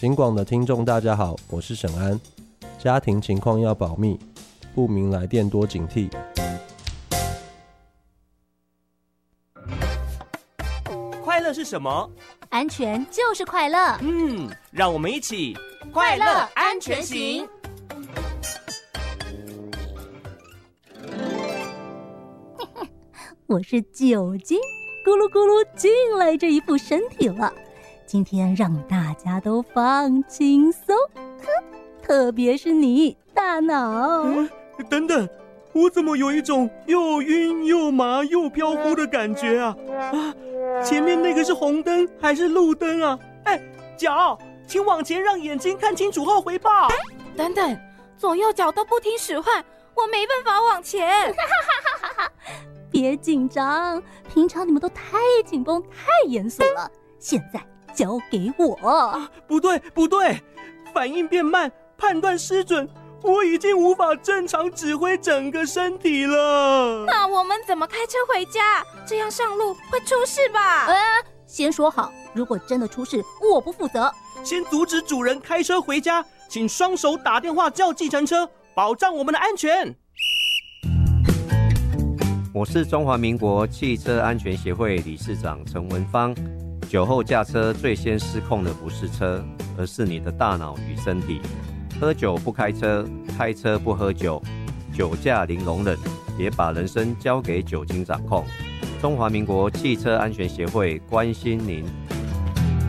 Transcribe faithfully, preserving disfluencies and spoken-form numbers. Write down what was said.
警广的听众大家好，我是沈安。家庭情况要保密，不明来电多警惕。 快乐是什么？ 安全就是快乐。 嗯，让我们一起快乐安全行。我是酒精咕噜咕噜进来这一副身体了，今天让大家都放轻松，特别是你大脑。 嗯，等等，我怎么有一种又晕又麻又飘忽的感觉啊？啊，前面那个是红灯还是路灯啊？哎，脚，请往前让眼睛看清楚后回报。 等等，左右脚都不听使唤，我没办法往前。 别紧张，平常你们都太紧绷太严肃了，现在交给我。 啊，不对不对，反应变慢，判断失准，我已经无法正常指挥整个身体了。 那我们怎么开车回家？这样上路会出事吧？ 呃，先说好，如果真的出事，我不负责。 先阻止主人开车回家，请双手打电话叫计程车，保障我们的安全。 我是中华民国汽车安全协会理事长陈文芳。酒后驾车最先失控的不是车，而是你的大脑与身体。喝酒不开车，开车不喝酒，酒驾零容忍，别把人生交给酒精掌控。中华民国汽车安全协会关心您。